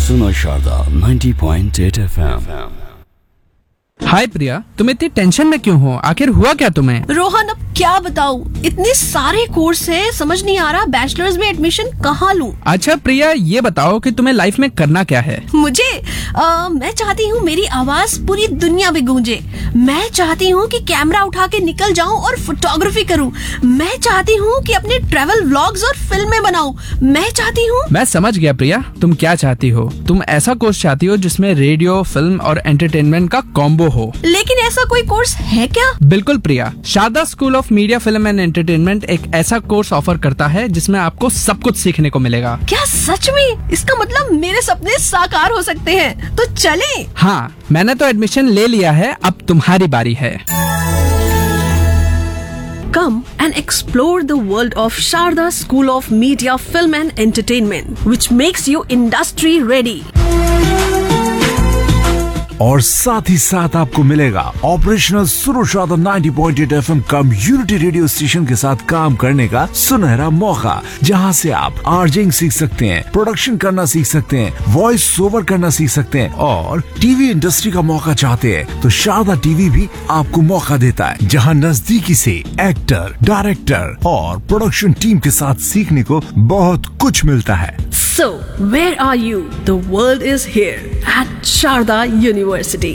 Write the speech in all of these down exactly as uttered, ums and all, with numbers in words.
सुनो Sharda ninety point eight F M. हाय प्रिया, तुम इतनी टेंशन में क्यों हो? आखिर हुआ क्या तुम्हें? रोहन, अब क्या बताऊं, इतने सारे कोर्स हैं, समझ नहीं आ रहा बैचलर्स में एडमिशन कहाँ लूं। अच्छा प्रिया, ये बताओ कि तुम्हें लाइफ में करना क्या है? मुझे आ, मैं चाहती हूँ मेरी आवाज पूरी दुनिया में गूंजे। मैं चाहती हूँ कि कैमरा उठा के निकल जाऊँ और फोटोग्राफी करूँ। मैं चाहती हूँ कि अपने ट्रैवल व्लॉग्स और फिल्में बनाऊँ। मैं चाहती हूँ। मैं समझ गया प्रिया, तुम क्या चाहती हो। तुम ऐसा कोर्स चाहती हो जिसमें रेडियो, फिल्म और एंटरटेनमेंट का कॉम्बो हो। लेकिन ऐसा कोई कोर्स है क्या? बिल्कुल प्रिया, Sharda school of media, film and entertainment एक ऐसा कोर्स ऑफर करता है जिसमें आपको सब कुछ सीखने को मिलेगा। क्या सच में? इसका मतलब मेरे सपने साकार हो सकते हैं, तो चलें। हाँ, मैंने तो एडमिशन ले लिया है, अब तुम्हारी बारी है। Come and explore the world of Sharda School of Media, Film and Entertainment, which makes you industry ready. और साथ ही साथ आपको मिलेगा ऑपरेशनल सुनो Sharda ninety point eight F M community radio station के साथ काम करने का सुनहरा मौका, जहां से आप आरजिंग सीख सकते हैं, प्रोडक्शन करना सीख सकते हैं, वॉइस ओवर करना सीख सकते हैं और टीवी इंडस्ट्री का मौका चाहते हैं तो शारदा टीवी भी आपको मौका देता है, जहां नजदीकी से एक्टर, डायरेक्टर और प्रोडक्शन टीम के साथ सीखने को बहुत कुछ मिलता है। So, where are you? The world is here at Sharda University.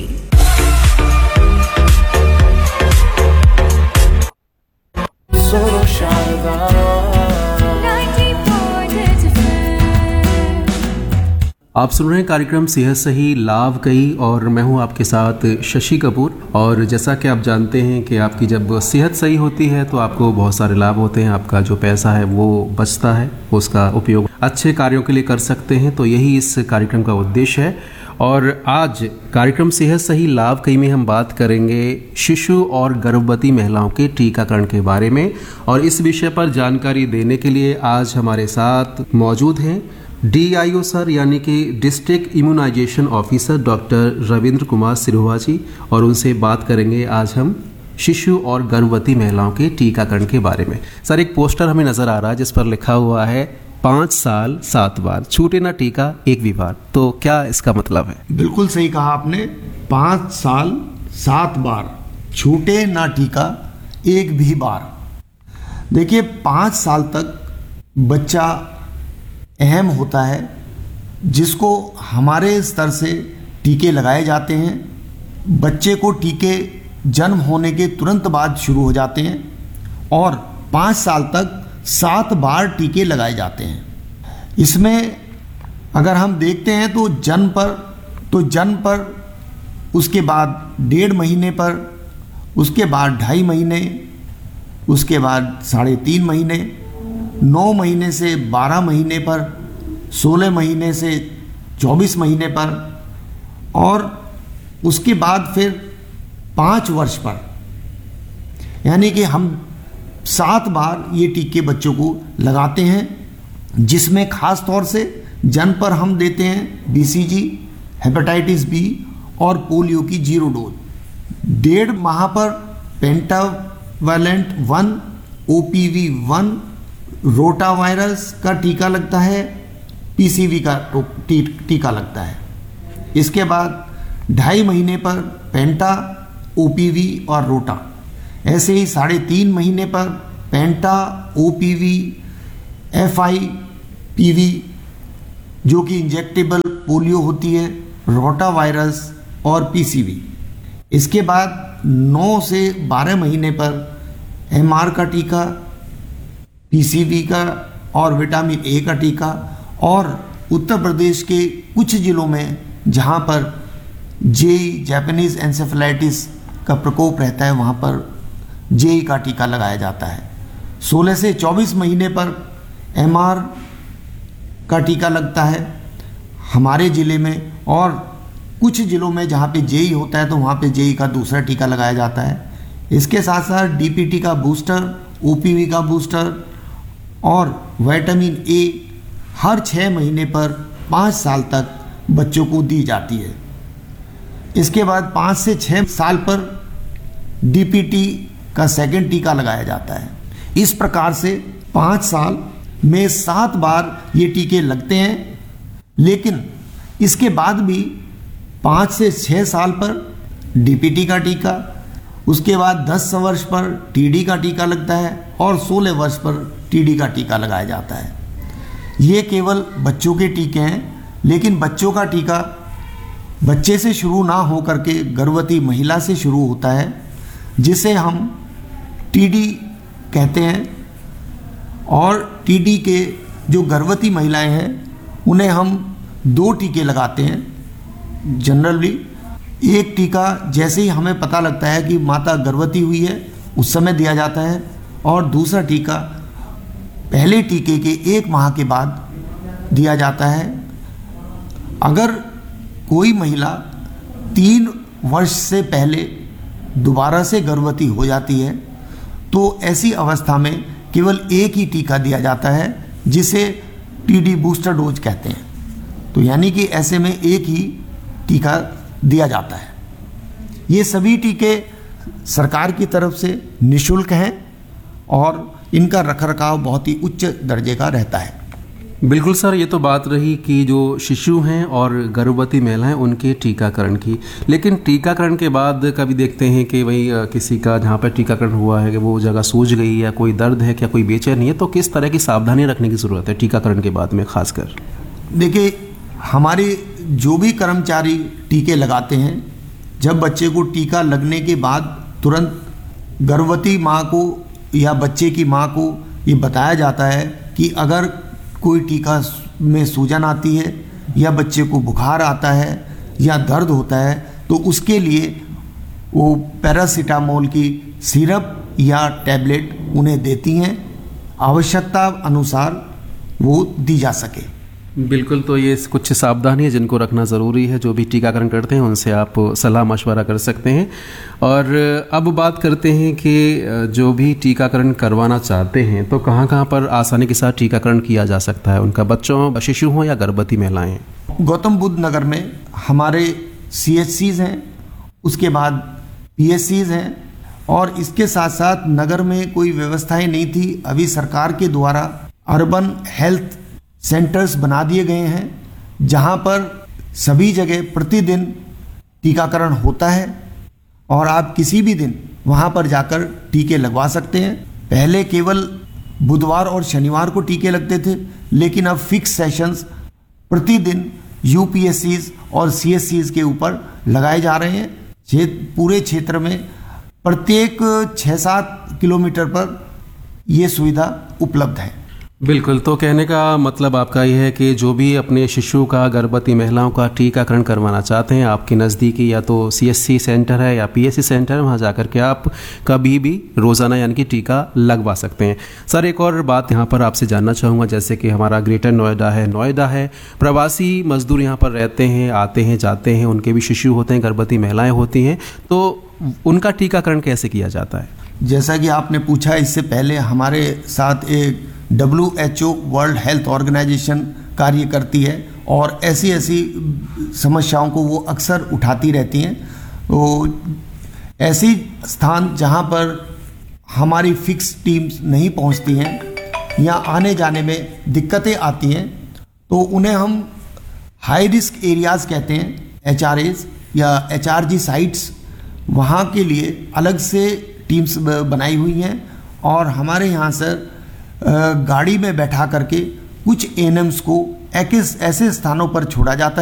Solo Sharda ninety point eight F M। आप सुन रहे हैं कार्यक्रम सेहत सही लाभ कई और मैं हूं आपके साथ शशि कपूर। और जैसा कि आप जानते हैं कि आपकी जब सेहत सही होती है तो आपको बहुत सारे लाभ होते हैं। आपका जो पैसा है वो बचता है, उसका उपयोग अच्छे कार्यों के लिए कर सकते हैं। तो यही इस कार्यक्रम का उद्देश्य है। और आज कार्यक्रम सेहत सही लाभ कई में हम बात करेंगे शिशु और गर्भवती महिलाओं के टीकाकरण के बारे में। और इस विषय पर जानकारी देने के लिए आज हमारे साथ मौजूद हैं डी आई ओ सर यानी कि district immunisation officer doctor Ravindra Kumar Siroha जी। और उनसे बात करेंगे आज हम शिशु और गर्भवती महिलाओं के टीकाकरण के बारे में। सर, एक पोस्टर हमें नजर आ रहा है जिस पर लिखा हुआ है पाँच साल सात बार, छूटे ना टीका एक भी बार। तो क्या इसका मतलब है? बिल्कुल सही कहा आपने, पाँच साल सात बार, छूटे ना टीका एक भी बार। देखिए, पाँच साल तक बच्चा अहम होता है जिसको हमारे स्तर से टीके लगाए जाते हैं। बच्चे को टीके जन्म होने के तुरंत बाद शुरू हो जाते हैं और पाँच साल तक सात बार टीके लगाए जाते हैं। इसमें अगर हम देखते हैं तो जन्म पर तो जन्म पर उसके बाद डेढ़ महीने पर, उसके बाद ढाई महीने, उसके बाद साढ़े तीन महीने, नौ महीने से बारह महीने पर, सोलह महीने से चौबीस महीने पर और उसके बाद फिर पाँच वर्ष पर। यानी कि हम सात बार ये टीके बच्चों को लगाते हैं, जिसमें खास तौर से जन्म पर हम देते हैं बी सी जी, हेपेटाइटिस बी और पोलियो की जीरो डोज। डेढ़ माह पर pentavalent one, O P V one, rota virus का टीका लगता है, पी सी वी का टी, टीका लगता है। इसके बाद ढाई महीने पर पेंटा, ओ पी वी और रोटा। ऐसे ही साढ़े तीन महीने पर पेंटा, O P V, F I P V जो कि इंजेक्टेबल पोलियो होती है, रोटा वायरस और पी सी वी। इसके बाद नौ से बारह महीने पर एम आर का टीका, पी सी वी का और विटामिन ए का टीका। और उत्तर प्रदेश के कुछ जिलों में जहाँ पर जेई, जापानीज एन्सेफेलाइटिस का प्रकोप रहता है, वहाँ पर जेई का टीका लगाया जाता है। सोलह से चौबीस महीने पर एम आर का टीका लगता है हमारे ज़िले में, और कुछ ज़िलों में जहाँ पे जेई होता है तो वहाँ पे जेई का दूसरा टीका लगाया जाता है। इसके साथ साथ डी पी टी का बूस्टर, ओ पी वी का बूस्टर और विटामिन ए हर छः महीने पर पाँच साल तक बच्चों को दी जाती है। इसके बाद पाँच से छः साल पर डी पी टी का सेकेंड टीका लगाया जाता है। इस प्रकार से पाँच साल में सात बार ये टीके लगते हैं। लेकिन इसके बाद भी पाँच से छः साल पर डीपीटी का टीका, उसके बाद दस वर्ष पर टीडी का टीका लगता है और सोलह वर्ष पर टीडी का टीका लगाया जाता है। ये केवल बच्चों के टीके हैं, लेकिन बच्चों का टीका बच्चे से शुरू ना हो करके गर्भवती महिला से शुरू होता है, जिसे हम टीडी कहते हैं। और टीडी के जो गर्भवती महिलाएं हैं उन्हें हम दो टीके लगाते हैं जनरली। एक टीका जैसे ही हमें पता लगता है कि माता गर्भवती हुई है उस समय दिया जाता है, और दूसरा टीका पहले टीके के एक माह के बाद दिया जाता है। अगर कोई महिला तीन वर्ष से पहले दोबारा से गर्भवती हो जाती है तो ऐसी अवस्था में केवल एक ही टीका दिया जाता है, जिसे टीडी बूस्टर डोज कहते हैं। तो यानी कि ऐसे में एक ही टीका दिया जाता है। ये सभी टीके सरकार की तरफ से निःशुल्क हैं और इनका रखरखाव बहुत ही उच्च दर्जे का रहता है। बिल्कुल सर, ये तो बात रही कि जो शिशु हैं और गर्भवती महिलाएं उनके टीकाकरण की, लेकिन टीकाकरण के बाद कभी देखते हैं कि वही अ, किसी का जहाँ पर टीकाकरण हुआ है कि वो जगह सूज गई है, कोई दर्द है, क्या कोई बेचैनी है, तो किस तरह की सावधानी रखने की ज़रूरत है टीकाकरण के बाद में खासकर? देखिए, हमारे जो भी कर्मचारी टीके लगाते हैं, जब बच्चे को टीका लगने के बाद तुरंत गर्भवती माँ को या बच्चे की माँ को ये बताया जाता है कि अगर कोई टीका में सूजन आती है या बच्चे को बुखार आता है या दर्द होता है तो उसके लिए वो पैरासीटामोल की सिरप या टैबलेट उन्हें देती हैं, आवश्यकता अनुसार वो दी जा सके। बिल्कुल, तो ये कुछ सावधानी है जिनको रखना ज़रूरी है। जो भी टीकाकरण करते हैं उनसे आप सलाह मशवरा कर सकते हैं। और अब बात करते हैं कि जो भी टीकाकरण करवाना चाहते हैं तो कहाँ कहाँ पर आसानी के साथ टीकाकरण किया जा सकता है उनका, बच्चों, शिशु हों या गर्भवती महिलाएं? गौतम बुद्ध नगर में हमारे सी एच सीज हैं, उसके बाद पी एस सीज हैं, और इसके साथ साथ नगर में कोई व्यवस्थाएं नहीं थी। अभी सरकार के द्वारा अर्बन हेल्थ सेंटर्स बना दिए गए हैं जहां पर सभी जगह प्रतिदिन टीकाकरण होता है और आप किसी भी दिन वहां पर जाकर टीके लगवा सकते हैं। पहले केवल बुधवार और शनिवार को टीके लगते थे, लेकिन अब फिक्स सेशंस प्रतिदिन यू पी एस सीज और सी एस सीज के ऊपर लगाए जा रहे हैं। क्षेत्र पूरे क्षेत्र में प्रत्येक छः सात किलोमीटर पर ये सुविधा उपलब्ध है। बिल्कुल, तो कहने का मतलब आपका ये है कि जो भी अपने शिशु का, गर्भवती महिलाओं का टीकाकरण करवाना चाहते हैं, आपके नज़दीकी या तो सी एस सी सेंटर है या पी एस सी सेंटर है, वहाँ जाकर के आप कभी भी रोज़ाना यानी कि टीका लगवा सकते हैं। सर, एक और बात यहाँ पर आपसे जानना चाहूँगा, जैसे कि हमारा ग्रेटर नोएडा है, नोएडा है, प्रवासी मजदूर यहाँ पर रहते हैं, आते हैं जाते हैं, उनके भी शिशु होते हैं, गर्भवती महिलाएँ होती हैं, तो उनका टीकाकरण कैसे किया जाता है? जैसा कि आपने पूछा, इससे पहले हमारे साथ एक W H O world health organisation कार्य करती है और ऐसी ऐसी समस्याओं को वो अक्सर उठाती रहती हैं। तो ऐसी स्थान जहाँ पर हमारी फिक्स टीम्स नहीं पहुँचती हैं या आने जाने में दिक्कतें आती हैं, तो उन्हें हम हाई रिस्क एरियाज़ कहते हैं, एच आर एज या एच आर जी साइट्स, वहाँ के लिए अलग से टीम्स बनाई हुई हैं। और हमारे यहाँ सर गाड़ी में बैठा करके कुछ ए एन एम्स को ऐसे स्थानों पर छोड़ा जाता है